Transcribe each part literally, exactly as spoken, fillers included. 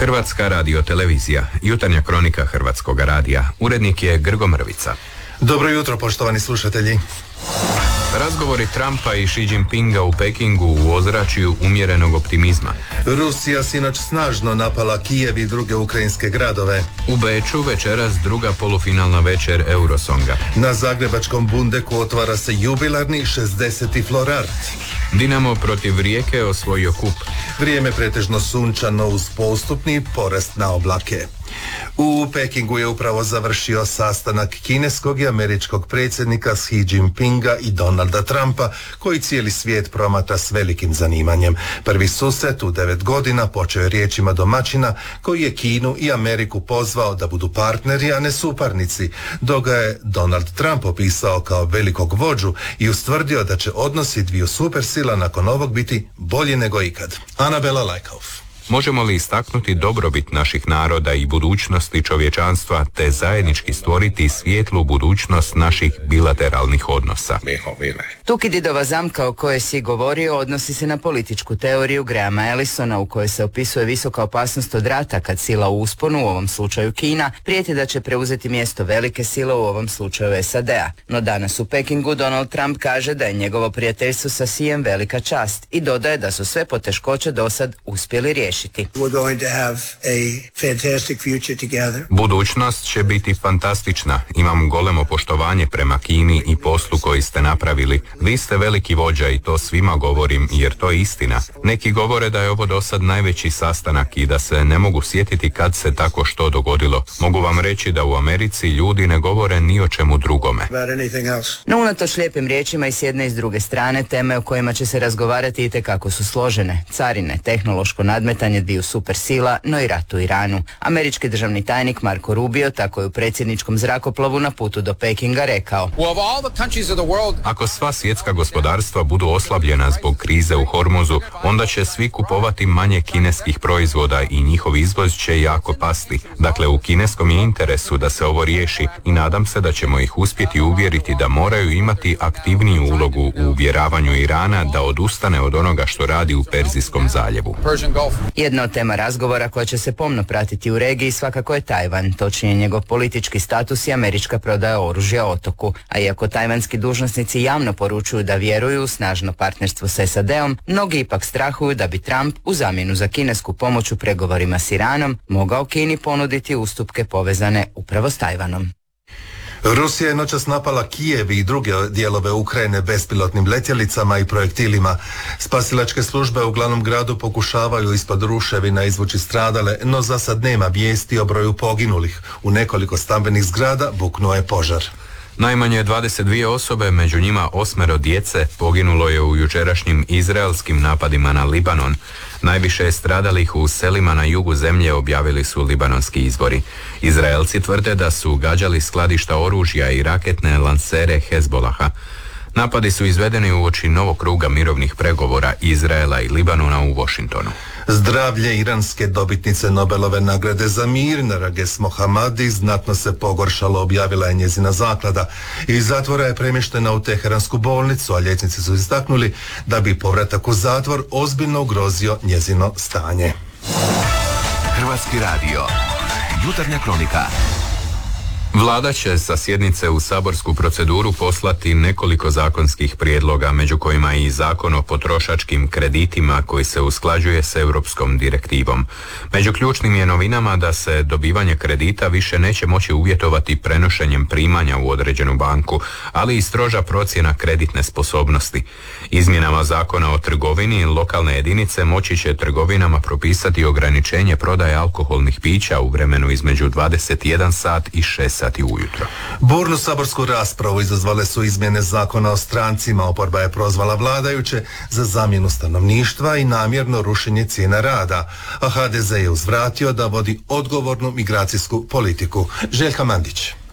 Hrvatska radiotelevizija, jutarnja kronika Hrvatskog radija. Urednik je Grgo Mrvica. Dobro jutro, poštovani slušatelji. Razgovori Trumpa i Xi Jinpinga u Pekingu u ozračju umjerenog optimizma. Rusija sinoć snažno napala Kijev i druge ukrajinske gradove. U Beču večeras druga polufinalna večer Eurosonga. Na zagrebačkom Bundeku otvara se jubilarni šezdeseti Florart. Dinamo protiv Rijeke osvojio kup. Vrijeme pretežno sunčano uz postupni porast na oblake. U Pekingu je upravo završio sastanak kineskog i američkog predsjednika Xi Jinpinga i Donalda Trumpa, koji cijeli svijet promatra s velikim zanimanjem. Prvi susret u devet godina počeo je riječima domaćina koji je Kinu i Ameriku pozvao da budu partneri, a ne suparnici, dok ga je Donald Trump opisao kao velikog vođu i ustvrdio da će odnosi dviju supersila nakon ovog biti bolji nego ikad. Anabela Lajkauf. Možemo li istaknuti dobrobit naših naroda i budućnosti čovječanstva, te zajednički stvoriti svijetlu budućnost naših bilateralnih odnosa? Tukididova zamka o kojoj si govorio odnosi se na političku teoriju Grahama Ellisona, u kojoj se opisuje visoka opasnost od rata kad sila u usponu, u ovom slučaju Kina, prijeti da će preuzeti mjesto velike sile, u ovom slučaju S A D-a. No danas u Pekingu Donald Trump kaže da je njegovo prijateljstvo sa Xijem velika čast i dodaje da su sve poteškoće dosad uspjeli riješiti. Budućnost će biti fantastična. Imam golemo poštovanje prema Kini i poslu koji ste napravili. Vi ste veliki vođa i to svima govorim jer to je istina. Neki govore da je ovo dosad najveći sastanak i da se ne mogu sjetiti kad se tako što dogodilo. Mogu vam reći da u Americi ljudi ne govore ni o čemu drugome. No unatoč lijepim riječima i s jedne i s druge strane, teme o kojima će se razgovarati itekako su složene. Carine, tehnološko nadmetanje dviju supersila, no i rat u Iranu. Američki državni tajnik Marco Rubio tako je u predsjedničkom zrakoplovu na putu do Pekinga rekao: Ako sva svjetska gospodarstva budu oslabljena zbog krize u Hormuzu, onda će svi kupovati manje kineskih proizvoda i njihov izvoz će jako pasti. Dakle, u kineskom je interesu da se ovo riješi i nadam se da ćemo ih uspjeti uvjeriti da moraju imati aktivniju ulogu u uvjeravanju Irana da odustane od onoga što radi u Perzijskom zaljevu. Jedna od tema razgovora koja će se pomno pratiti u regiji svakako je Tajvan, točnije njegov politički status i američka prodaja oružja otoku. A iako tajvanski dužnosnici javno poručuju da vjeruju u snažno partnerstvo s S A D-om, mnogi ipak strahuju da bi Trump u zamjenu za kinesku pomoć u pregovorima s Iranom mogao Kini ponuditi ustupke povezane upravo s Tajvanom. Rusija je noćas napala Kijev i druge dijelove Ukrajine bespilotnim letjelicama i projektilima. Spasilačke službe u glavnom gradu pokušavaju ispod ruševina izvući stradale, no za sad nema vijesti o broju poginulih. U nekoliko stambenih zgrada buknuo je požar. Najmanje dvadeset dvije osobe, među njima osmero djece, poginulo je u jučerašnjim izraelskim napadima na Libanon. Najviše je stradalih u selima na jugu zemlje, objavili su libanonski izvori. Izraelci tvrde da su gađali skladišta oružja i raketne lansere Hezbolaha. Napadi su izvedeni uoči novog kruga mirovnih pregovora Izraela i Libanona u Washingtonu. Zdravlje iranske dobitnice Nobelove nagrade za mir, Narages Mohammadi, znatno se pogoršalo, objavila je njezina zaklada. Iz zatvora je premještena u teheransku bolnicu, a liječnici su istaknuli da bi povratak u zatvor ozbiljno ugrozio njezino stanje. Hrvatski radio, jutarnja kronika. Vlada će sa sjednice u saborsku proceduru poslati nekoliko zakonskih prijedloga, među kojima i zakon o potrošačkim kreditima koji se usklađuje s europskom direktivom. Među ključnim je novinama da se dobivanje kredita više neće moći uvjetovati prenošenjem primanja u određenu banku, ali i stroža procjena kreditne sposobnosti. Izmjenama zakona o trgovini lokalne jedinice moći će trgovinama propisati ograničenje prodaje alkoholnih pića u vremenu između dvadeset jedan sat i šest sati ujutro. Burnu saborsku raspravu izazvale su izmjene zakona o strancima. Oporba je prozvala vladajuće za zamjenu stanovništva i namjerno rušenje cijena rada, a H D Z je uzvratio da vodi odgovornu migracijsku politiku. Željka Mandić.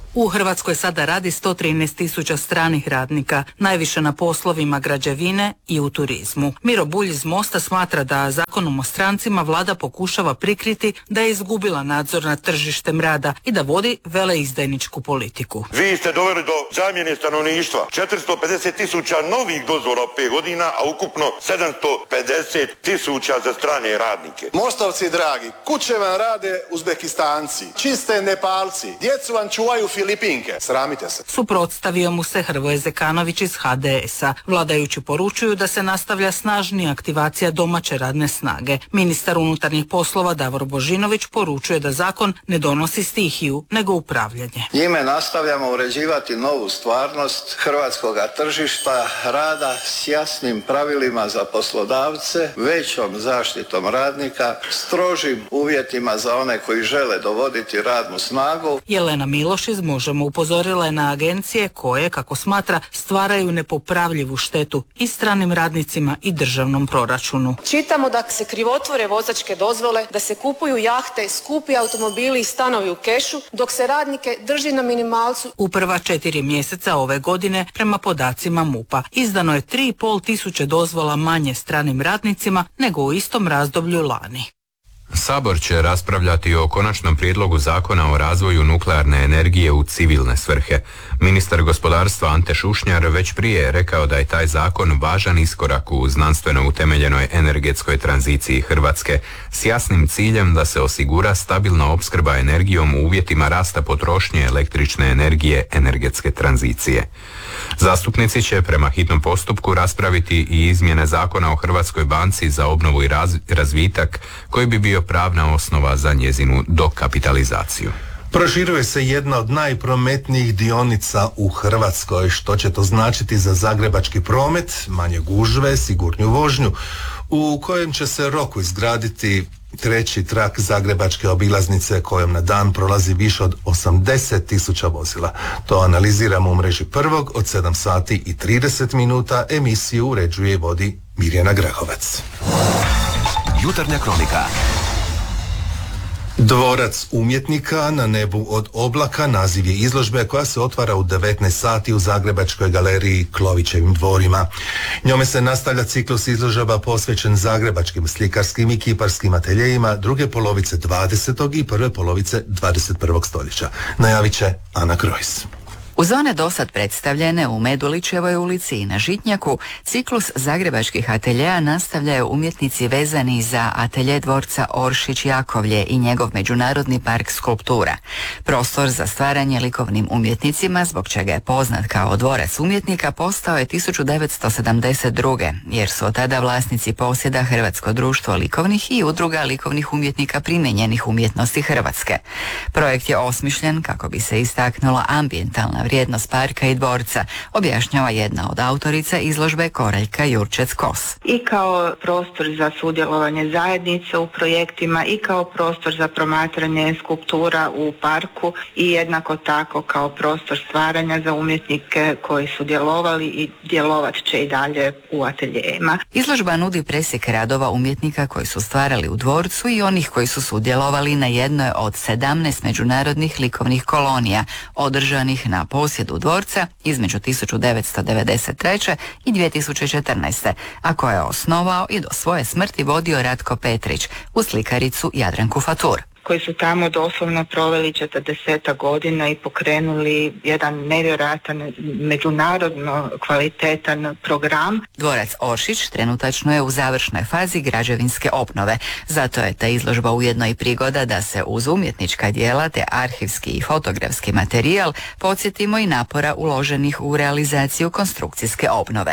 U Hrvatskoj sada radi sto trinaest tisuća stranih radnika, najviše na poslovima građevine i u turizmu. Miro Bulj iz Mosta smatra da zakonom o strancima vlada pokušava prikriti da je izgubila nadzor nad tržištem rada i da vodi veleizdajničku politiku. Vi ste doveli do zamjene stanovništva četiristo pedeset tisuća novih dozvola u pet godina, a ukupno sedamsto pedeset tisuća za strane radnike. Mostovci dragi, kuće vam rade Uzbekistanci, čiste Nepalci, djecu vam čuvaju Filipinke. Sramite se. Suprotstavio mu se Hrvoje Zekanović iz H D S-a. Vladajući poručuju da se nastavlja snažnija aktivacija domaće radne snage. Ministar unutarnjih poslova Davor Božinović poručuje da zakon ne donosi stihiju, nego upravljanje. Njime nastavljamo uređivati novu stvarnost hrvatskog tržišta rada s jasnim pravilima za poslodavce, većom zaštitom radnika, strožim uvjetima za one koji žele dovoditi radnu snagu. Jelena Miloš iz Možemo upozorila je na agencije koje, kako smatra, stvaraju nepopravljivu štetu i stranim radnicima i državnom proračunu. Čitamo da se krivotvore vozačke dozvole, da se kupuju jahte, skupi automobili i stanovi u kešu, dok se radnike drži na minimalcu. U prva četiri mjeseca ove godine, prema podacima MUP-a, izdano je tri i pol tisuće dozvola manje stranim radnicima nego u istom razdoblju lani. Sabor će raspravljati o konačnom prijedlogu zakona o razvoju nuklearne energije u civilne svrhe. Ministar gospodarstva Ante Šušnjar već prije je rekao da je taj zakon važan iskorak u znanstveno utemeljenoj energetskoj tranziciji Hrvatske s jasnim ciljem da se osigura stabilna opskrba energijom u uvjetima rasta potrošnje električne energije energetske tranzicije. Zastupnici će prema hitnom postupku raspraviti i izmjene zakona o Hrvatskoj banci za obnovu i raz, razvitak koji bi bio pravna osnova za njezinu dokapitalizaciju. Proširuje se jedna od najprometnijih dionica u Hrvatskoj. Što će to značiti za zagrebački promet, manje gužve, sigurniju vožnju, u kojem će se roku izgraditi treći trak zagrebačke obilaznice kojom na dan prolazi više od osamdeset tisuća vozila. To analiziramo u mreži prvog od sedam sati i trideset minuta. Emisiju uređuje i vodi Mirjana Grahovac. Jutarnja kronika. Dvorac umjetnika na nebu od oblaka naziv je izložbe koja se otvara u devetnaest sati u Zagrebačkoj galeriji Klovićevim dvorima. Njome se nastavlja ciklus izložaba posvećen zagrebačkim slikarskim i kiparskim ateljejima druge polovice dvadesetog i prve polovice dvadeset prvog stoljeća. Najavit će Ana Krojs. Uz one dosad predstavljene u Medulićevoj ulici i na Žitnjaku, ciklus zagrebačkih ateljeja nastavljaju umjetnici vezani za atelje dvorca Oršić-Jakovlje i njegov međunarodni park skulptura. Prostor za stvaranje likovnim umjetnicima, zbog čega je poznat kao dvorac umjetnika, postao je tisuću devetsto sedamdeset druge. jer su od tada vlasnici posjeda Hrvatsko društvo likovnih i udruga likovnih umjetnika primijenjenih umjetnosti Hrvatske. Projekt je osmišljen kako bi se istaknula ambijentalna vrijednost parka i dvorca, objašnjava jedna od autorica izložbe Koraljka Jurčec-Kos. I kao prostor za sudjelovanje zajednice u projektima i kao prostor za promatranje skulptura u parku i jednako tako kao prostor stvaranja za umjetnike koji su djelovali i djelovat će i dalje u ateljejima. Izložba nudi presjek radova umjetnika koji su stvarali u dvorcu i onih koji su sudjelovali na jednoj od sedamnaest međunarodnih likovnih kolonija održanih na posjedu dvorca između tisuću devetsto devedeset treće i dvije tisuće četrnaeste. a koje je osnovao i do svoje smrti vodio Ratko Petrić uz slikaricu Jadranku Fatur, koji su tamo doslovno proveli četrdeset godina i pokrenuli jedan nevjerojatan međunarodno kvalitetan program. Dvorac Oršić trenutačno je u završnoj fazi građevinske obnove, zato je ta izložba ujedno i prigoda da se uz umjetnička djela te arhivski i fotografski materijal podsjetimo i napora uloženih u realizaciju konstrukcijske obnove.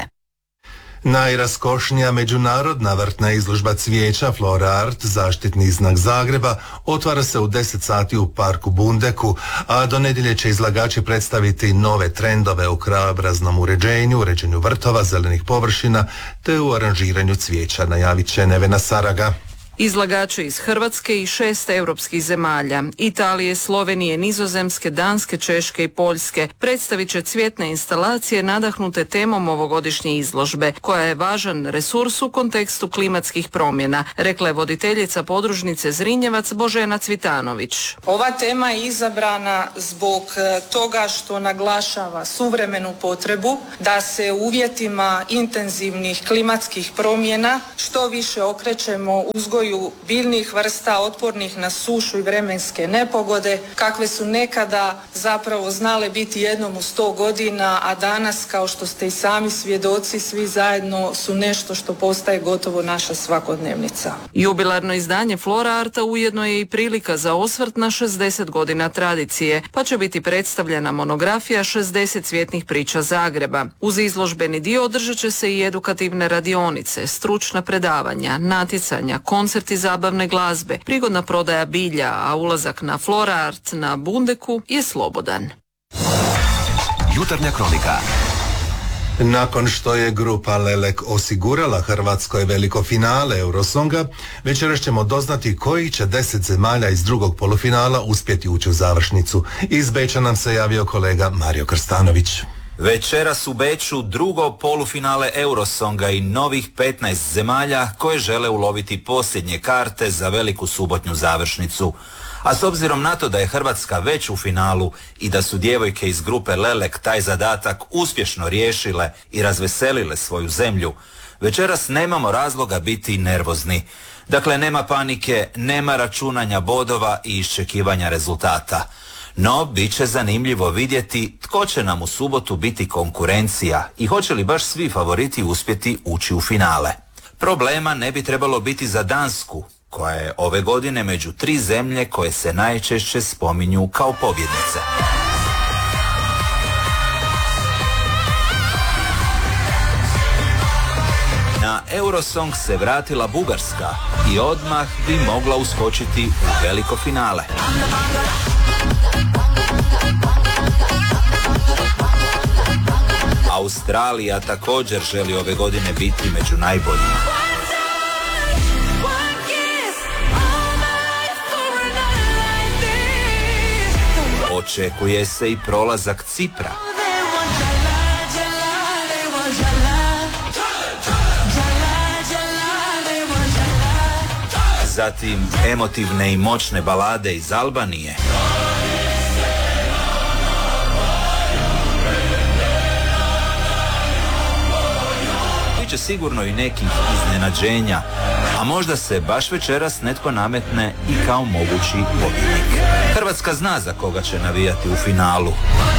Najraskošnija međunarodna vrtna izložba cvijeća Flora Art, zaštitni znak Zagreba, otvara se u deset sati u parku Bundeku, a do nedjelje će izlagači predstaviti nove trendove u krajobraznom uređenju, uređenju vrtova, zelenih površina te u aranžiranju cvijeća, najavit će Nevena Saraga. Izlagači iz Hrvatske i šest europskih zemalja, Italije, Slovenije, Nizozemske, Danske, Češke i Poljske, predstavit će cvjetne instalacije nadahnute temom ovogodišnje izložbe, koja je važan resurs u kontekstu klimatskih promjena, rekla je voditeljica podružnice Zrinjevac Božena Cvitanović. Ova tema je izabrana zbog toga što naglašava suvremenu potrebu da se u uvjetima intenzivnih klimatskih promjena što više okrećemo uzgoju biljnih vrsta otpornih na sušu i vremenske nepogode, kakve su nekada zapravo znale biti jednom u sto godina, a danas, kao što ste i sami svjedoci, svi zajedno su nešto što postaje gotovo naša svakodnevnica. Jubilarno izdanje Flora Arta ujedno je i prilika za osvrt na šezdeset godina tradicije, pa će biti predstavljena monografija šezdeset cvjetnih priča Zagreba. Uz izložbeni dio održat će se i edukativne radionice, stručna predavanja, natjecanja, koncerti zabavne glazbe, prigodna prodaja bilja, a ulazak na Flora Art na Bundeku je slobodan. Jutarnja kronika. Nakon što je grupa Lelek osigurala Hrvatskoj veliko finale Eurosonga, večeras ćemo doznati koji će deset zemalja iz drugog polufinala uspjeti ući u završnicu. Iz Beča nam se javio kolega Mario Krstanović. Večeras u Beču drugo polufinale Eurosonga i novih petnaest zemalja koje žele uloviti posljednje karte za veliku subotnju završnicu. A s obzirom na to da je Hrvatska već u finalu i da su djevojke iz grupe Lelek taj zadatak uspješno riješile i razveselile svoju zemlju, večeras nemamo razloga biti nervozni. Dakle, nema panike, nema računanja bodova i iščekivanja rezultata. No, bit će zanimljivo vidjeti tko će nam u subotu biti konkurencija i hoće li baš svi favoriti uspjeti ući u finale. Problema ne bi trebalo biti za Dansku, koja je ove godine među tri zemlje koje se najčešće spominju kao pobjednice. Na Eurosong se vratila Bugarska i odmah bi mogla uskočiti u veliko finale. Australija također želi ove godine biti među najboljima. Očekuje se i prolazak Cipra. Zatim emotivne i moćne balade iz Albanije. Biće sigurno i nekih iznenađenja, a možda se baš večeras netko nametne i kao mogući pobjednik. Hrvatska zna za koga će navijati u finalu.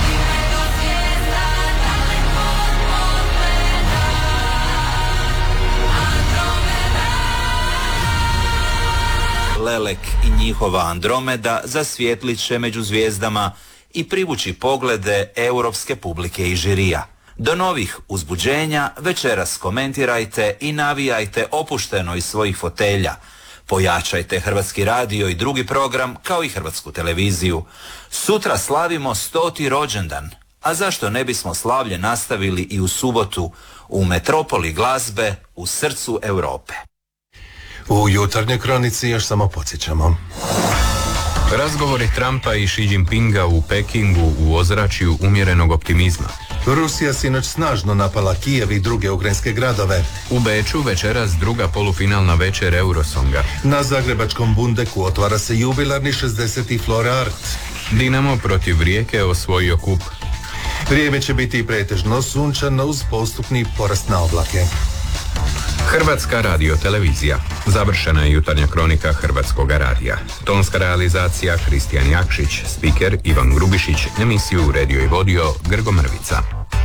Lelek i njihova Andromeda zasvijetlit će među zvijezdama i privući poglede europske publike i žirija. Do novih uzbuđenja večeras komentirajte i navijajte opušteno iz svojih fotelja. Pojačajte Hrvatski radio i drugi program kao i Hrvatsku televiziju. Sutra slavimo stoti rođendan, a zašto ne bismo slavlje nastavili i u subotu u metropoli glazbe u srcu Europe. U jutarnjoj kronici još samo podsjećamo. Razgovori Trumpa i Xi Jinpinga u Pekingu u ozračju umjerenog optimizma. Rusija sinoć snažno napala Kijev i druge ukrajinske gradove. U Beču večeras druga polufinalna večer Eurosonga. Na zagrebačkom Bundeku otvara se jubilarni šezdeseti Flora Art. Dinamo protiv Rijeke osvojio kup. Vrijeme će biti pretežno sunčano uz postupni porast na oblake. Hrvatska radiotelevizija. Završena je jutarnja kronika Hrvatskog radija. Tonska realizacija Kristijan Jakšić, spiker Ivan Grubišić, emisiju uredio i vodio Grgo Mrvica.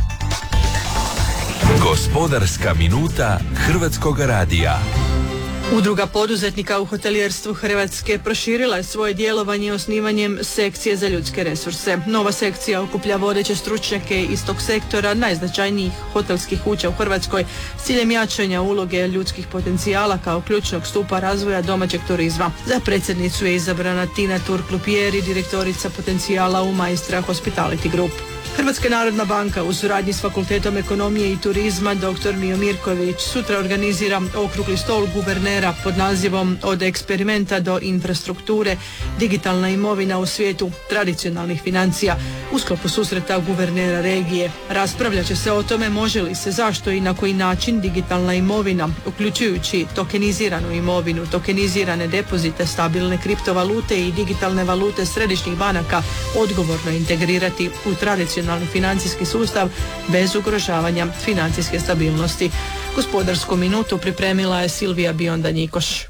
Gospodarska minuta Hrvatskog radija. Udruga poduzetnika u hotelijerstvu Hrvatske proširila je svoje djelovanje osnivanjem sekcije za ljudske resurse. Nova sekcija okuplja vodeće stručnjake iz tog sektora najznačajnijih hotelskih kuća u Hrvatskoj s ciljem jačanja uloge ljudskih potencijala kao ključnog stupa razvoja domaćeg turizma. Za predsjednicu je izabrana Tina Turk-Lupieri, direktorica potencijala u Maistra Hospitality Group. Hrvatska narodna banka u suradnji s Fakultetom ekonomije i turizma doktor Mijo Mirković sutra organizira okrugli stol guvernera pod nazivom Od eksperimenta do infrastrukture, digitalna imovina u svijetu tradicionalnih financija u sklopu susreta guvernera regije. Raspravljat će se o tome može li se, zašto i na koji način digitalna imovina, uključujući tokeniziranu imovinu, tokenizirane depozite, stabilne kriptovalute i digitalne valute središnjih banaka odgovorno integrirati u tradicionalni financijski sustav bez ugrožavanja financijske stabilnosti. Gospodarsku minutu pripremila je Silvija Bionda-Njikoš.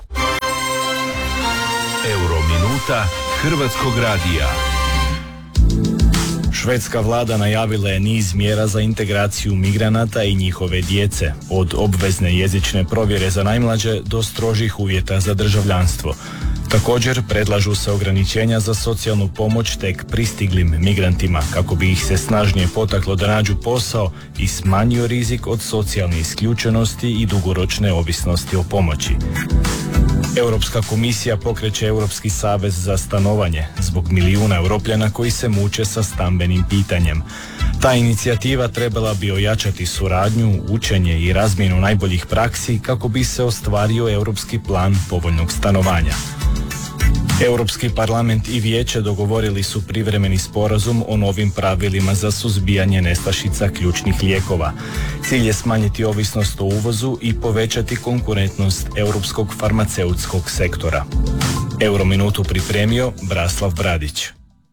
Eurominuta Hrvatskog radija. Švedska vlada najavila je niz mjera za integraciju migranata i njihove djece, od obvezne jezične provjere za najmlađe do strožih uvjeta za državljanstvo. Također predlažu se ograničenja za socijalnu pomoć tek pristiglim migrantima kako bi ih se snažnije potaklo da nađu posao i smanjio rizik od socijalne isključenosti i dugoročne ovisnosti o pomoći. Europska komisija pokreće Europski savez za stanovanje zbog milijuna Europljana koji se muče sa stambenim pitanjem. Ta inicijativa trebala bi ojačati suradnju, učenje i razmjenu najboljih praksi kako bi se ostvario europski plan povoljnog stanovanja. Europski parlament i vijeće dogovorili su privremeni sporazum o novim pravilima za suzbijanje nestašica ključnih lijekova. Cilj je smanjiti ovisnost o uvozu i povećati konkurentnost europskog farmaceutskog sektora. Eurominutu pripremio Braslav Bradić.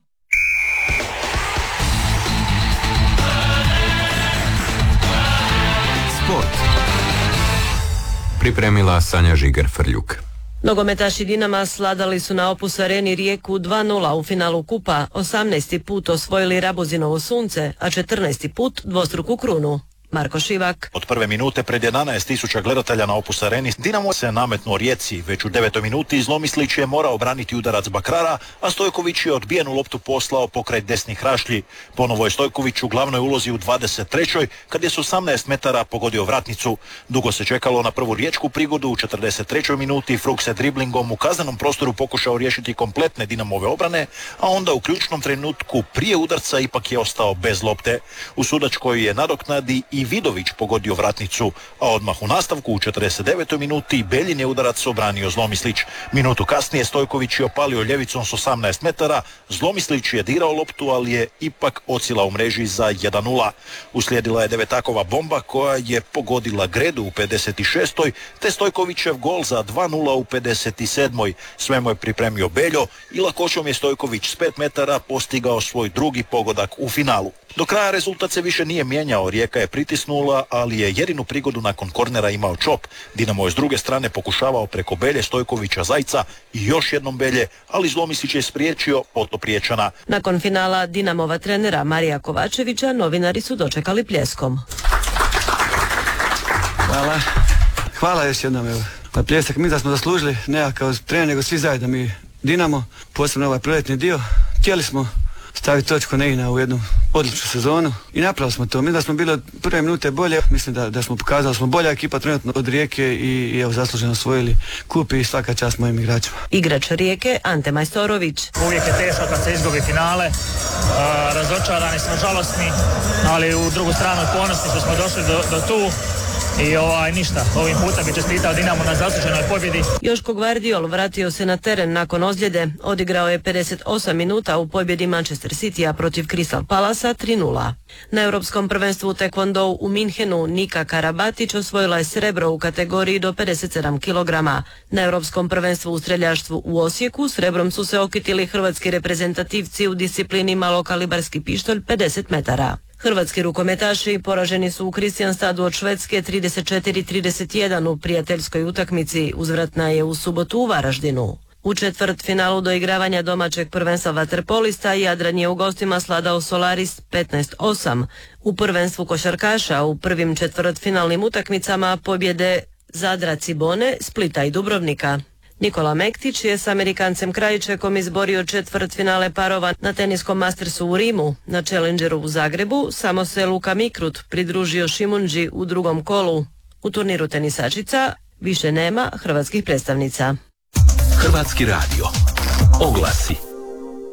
Sport. Pripremila Sanja Žiger-Frljuk. Nogometaši Dinama sladali su na Opus Areni Rijeku dva nula u finalu kupa, osamnaesti put osvojili Rabuzinovo sunce, a četrnaesti put dvostruku krunu. Marko Šivak. Od prve minute pred jedanaest tisuća gledatelja na Opus Areni Dinamo se nametnuo Rijeci. Već u devetoj minuti Zlomislić je morao braniti udarac Bakrara, a Stojković je odbijenu loptu poslao pokraj desnih rašlji. Ponovo je Stojković u glavnoj ulozi u dvadeset trećoj kad je s osamnaest metara pogodio vratnicu. Dugo se čekalo na prvu riječku prigodu. U četrdeset trećoj minuti Fruk se driblingom u kaznenom prostoru pokušao riješiti kompletne Dinamove obrane, a onda u ključnom trenutku prije udarca ipak je ostao bez lopte. U sudačkoj je nadoknadi i Vidović pogodio vratnicu, a odmah u nastavku u četrdeset devetoj minuti Beljin je udarac obranio Zlomislić. Minutu kasnije Stojković je opalio ljevicom s osamnaest metara, Zlomislić je dirao loptu, ali je ipak ocila u mreži za jedan nula. Uslijedila je devetakova bomba koja je pogodila Gredu u pedeset šestoj te Stojkovićev gol za dva nula u pedeset sedmoj. Sve mu je pripremio Beljo i lakoćom je Stojković s pet metara postigao svoj drugi pogodak u finalu. Do kraja rezultat se više nije mijenjao, Rijeka je pritisnula, ali je jedinu prigodu nakon kornera imao Čop. Dinamo je s druge strane pokušavao preko Belje, Stojkovića, Zajca i još jednom Belje, ali Zlomislić je spriječio potop Riječana. Nakon finala Dinamova trenera Marija Kovačevića novinari su dočekali pljeskom. Hvala. Hvala još jednom evo. Pa pljesak, mi da smo zaslužili, ne kao trener, nego svi zajedno mi Dinamo, posebno ovaj proletni dio. Htjeli smo staviti točku Neina u jednu odličnu sezonu i napravili smo to. Mi da smo bili od prve minute bolje, mislim da, da smo pokazali, smo bolja ekipa trenutno od Rijeke i, i evo zasluženo osvojili kup i svaka čast mojim igračima. Igrač Rijeke Ante Majstorović. Uvijek je teško kad se izgubi finale, uh, razočarani smo, žalosni, ali u drugu stranu ponosni što smo došli do, do tu. I ovaj, ništa, ovim puta bi čestitao Dinamo na zasluženoj pobjedi. Joško Gvardiol vratio se na teren nakon ozljede. Odigrao je pedeset osam minuta u pobjedi Manchester Citya protiv Crystal Palasa tri nula. Na Europskom prvenstvu u Taekwondou u Minhenu Nika Karabatić osvojila je srebro u kategoriji do pedeset sedam kilograma. Na Europskom prvenstvu u streljaštvu u Osijeku srebrom su se okitili hrvatski reprezentativci u disciplini malokalibarski pištolj pedeset metara. Hrvatski rukometaši poraženi su u Kristianstadu od Švedske trideset četiri trideset jedan u prijateljskoj utakmici, uzvratna je u subotu u Varaždinu. U četvrtfinalu doigravanja domaćeg prvenstva vaterpolista Jadran je u gostima sladao Solaris petnaest osam. U prvenstvu košarkaša u prvim četvrtfinalnim utakmicama pobjede Zadra, Cibone, Splita i Dubrovnika. Nikola Mektić je s Amerikancem Krajčekom izborio četvrtfinale parova na teniskom Mastersu u Rimu. Na Challengeru u Zagrebu samo se Luka Mikrut pridružio Šimunđi u drugom kolu. U turniru tenisačica više nema hrvatskih predstavnica. Hrvatski radio. Oglasi.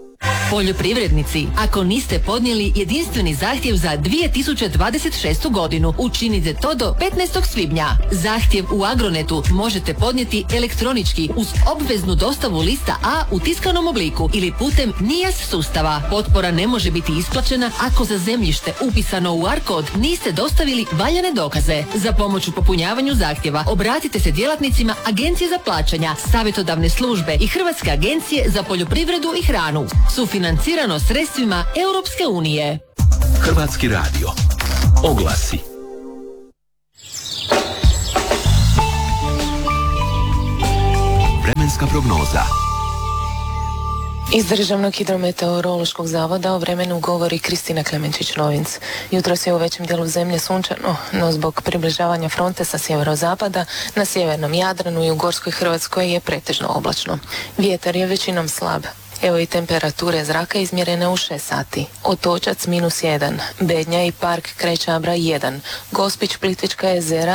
Poljoprivrednici, ako niste podnijeli jedinstveni zahtjev za dvije tisuće dvadeset šestu godinu, učinite to do petnaestog svibnja. Zahtjev u Agronetu možete podnijeti elektronički uz obveznu dostavu lista A u tiskanom obliku ili putem N I A S sustava. Potpora ne može biti isplaćena ako za zemljište upisano u A R kod niste dostavili valjane dokaze. Za pomoć u popunjavanju zahtjeva obratite se djelatnicima Agencije za plaćanja, savjetodavne službe i Hrvatske agencije za poljoprivredu i hranu. Sufinancirano sredstvima Europske unije. Hrvatski radio. Oglasi. Vremenska prognoza. Iz Državnog hidrometeorološkog zavoda o vremenu govori Kristina Klemenčić-Novinc. Jutros je u većem dijelu zemlje sunčano, no zbog približavanja fronte sa sjeverozapada na sjevernom Jadranu i u Gorskoj Hrvatskoj je pretežno oblačno. Vjetar je većinom slab. Evo i temperature zraka izmjerene u šest sati. Otočac minus jedan, Bednja i Park Krećabra jedan, Gospić, Plitvička jezera